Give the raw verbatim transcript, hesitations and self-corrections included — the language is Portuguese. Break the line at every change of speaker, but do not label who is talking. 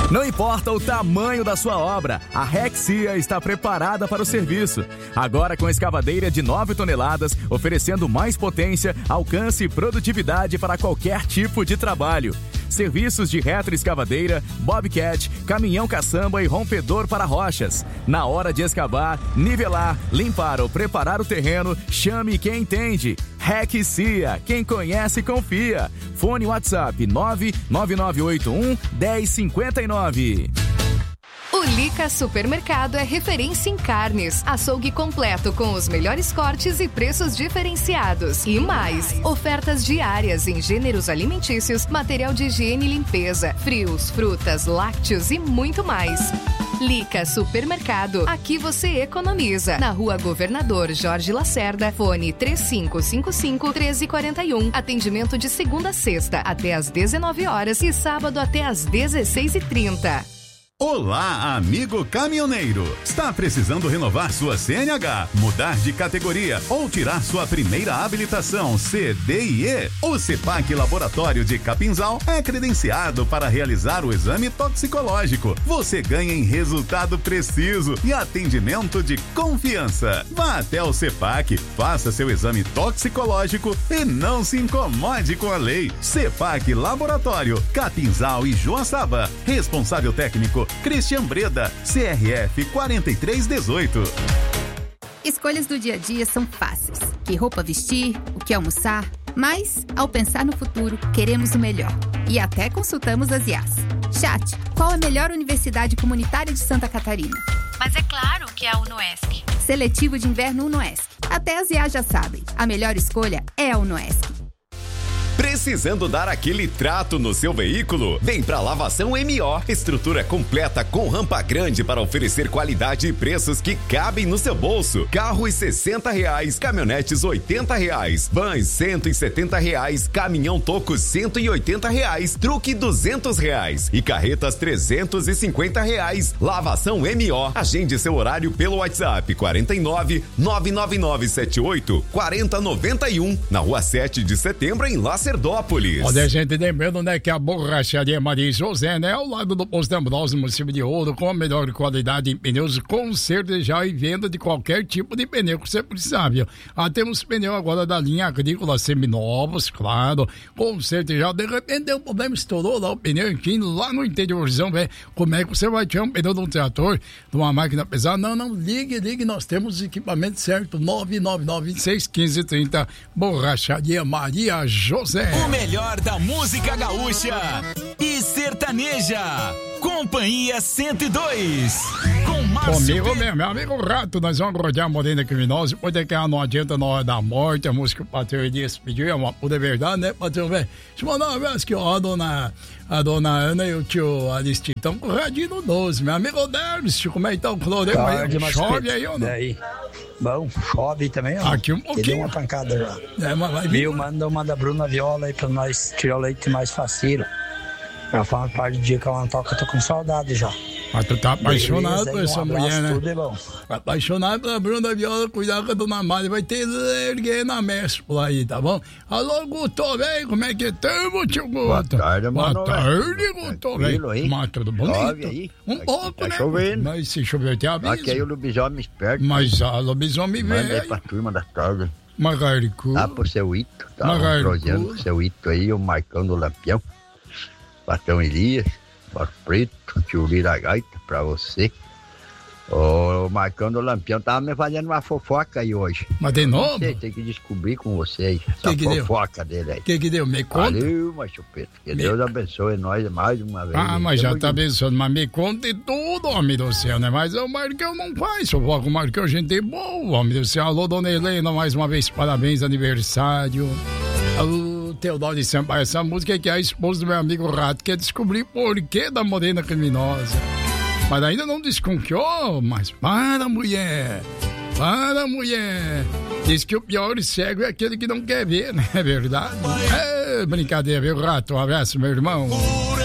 Não importa o tamanho da sua obra, a Rexia está preparada para o serviço. Agora com escavadeira de nove toneladas, oferecendo mais potência, alcance e produtividade para qualquer tipo de trabalho. Serviços de retroescavadeira, bobcat, caminhão caçamba e rompedor para rochas. Na hora de escavar, nivelar, limpar ou preparar o terreno, chame quem entende. Rexia, quem conhece confia. Fone WhatsApp nove nove nove oito um, um zero cinco nove.
O Lica Supermercado é referência em carnes, açougue completo com os melhores cortes e preços diferenciados. E mais, ofertas diárias em gêneros alimentícios, material de higiene e limpeza, frios, frutas, lácteos e muito mais. Lica Supermercado, aqui você economiza. Na Rua Governador Jorge Lacerda, fone três cinco cinco cinco, um três quatro um. Atendimento de segunda a sexta até às dezenove horas e sábado até às dezesseis e trinta.
Olá, amigo caminhoneiro! Está precisando renovar sua C N H, mudar de categoria ou tirar sua primeira habilitação C D I E? O CEPAC Laboratório de Capinzal é credenciado para realizar o exame toxicológico. Você ganha em resultado preciso e atendimento de confiança. Vá até o CEPAC, faça seu exame toxicológico e não se incomode com a lei. CEPAC Laboratório, Capinzal e Joaçaba. Responsável técnico Christian Breda, C R F quatro três um oito.
Escolhas do dia a dia são fáceis. Que roupa vestir, o que almoçar, mas, ao pensar no futuro, queremos o melhor. E até consultamos as I As. Chat, qual a melhor universidade comunitária de Santa Catarina?
Mas é claro que é a UNOESC.
Seletivo de inverno UNOESC. Até as I As já sabem. A melhor escolha é a UNOESC.
Precisando dar aquele trato no seu veículo? Vem pra Lavação M O. Estrutura completa com rampa grande para oferecer qualidade e preços que cabem no seu bolso. Carros sessenta reais, caminhonetes oitenta reais, vans cento e setenta reais, caminhão toco cento e oitenta reais, truque duzentos reais e carretas trezentos e cinquenta reais. Lavação M O. Agende seu horário pelo WhatsApp quarenta e nove, nove nove nove sete oito, quarenta noventa e um, na rua sete de setembro em Lacerdópolis.
Olha, gente, lembrando, né, que a borracharia Maria José, né, ao lado do posto Ambrosio, no município de Ouro, com a melhor qualidade em pneus, conserto já e venda de qualquer tipo de pneu que você precisar, viu? Ah, temos pneu agora da linha agrícola seminovos, claro, conserto já, de repente deu um problema, estourou lá o pneu, enfim, lá no interiorzão, velho, como é que você vai tirar um pneu de um trator, de uma máquina pesada? Não, não, ligue, ligue, nós temos equipamento certo, nove nove nove, seis um cinco, três zero, borracharia Maria José.
O melhor da música gaúcha e sertaneja. Companhia cento e dois. Com Márcio
Comigo mesmo, meu amigo Rato, nós vamos rodear a Morena Criminosa. Pode que ela não adianta na hora da morte. A música que o patrão Elias pediu é uma pura verdade, né, patrão, velho? Deixa eu mandar um abraço aqui, ó, a dona, a dona Ana e o tio Aristide estão com o radinho no doze. Meu amigo Dercio, como é que tá o clorema aí? Chove aí ou não?
Daí. Bom, chove também, ó.
Aqui um pouquinho.
Deu uma pancada já.
É, mas vai vir.
Viu, manda uma da Bruna Viola aí pra nós tirar o leite mais faceiro. Ela fala uma parte do dia que ela não toca, eu tô com saudade já.
Mas tu tá apaixonado por essa
um
mulher, né?
Tudo é bom.
Apaixonado pela Bruna Viola, cuidar com a dona Mari, vai ter erguer na mestre por aí, tá bom? Alô, Guto, velho, como é que estamos, tio Guto?
Boa tarde, mano.
Boa tarde, Guto, velho. Mas tudo bonito.
Aí.
Um
aqui
pouco,
tá
né?
Chovendo.
Mas se chover, te aviso.
Aqui aí o lobisomem esperto.
Mas a lobisomem
velho.
velho.
Mandei pra turma da tarde.
Magaricu.
Tá pro seu Ito. Tá
Magaricu.
prosseando com o seu Ito aí, o Marcão do Lampião. Patrão Elias, Barro Preto, tio Lira Gaita, pra você. O Marcão do Lampião tava me fazendo uma fofoca aí hoje.
Mas de novo?
Você tem que descobrir com vocês essa
que que
fofoca deu? dele aí.
O que que deu? Me conta.
Valeu, Macho Preto. Que me... Deus abençoe nós mais uma vez.
Ah, mas já tá abençoando. Mas me conte tudo, homem do céu, né? Mas o Marcão não faz fofoca. O Marcão é gente boa, homem do céu. Alô, dona Helena, mais uma vez, parabéns, aniversário. O Teodoro Sampaio, essa música é que a esposa do meu amigo Rato quer descobrir por que da Morena Criminosa. Mas ainda não desconfiou, mas para, mulher, para, mulher. Diz que o pior cego é aquele que não quer ver, né? É verdade? É brincadeira, viu, Rato? Um abraço, meu irmão.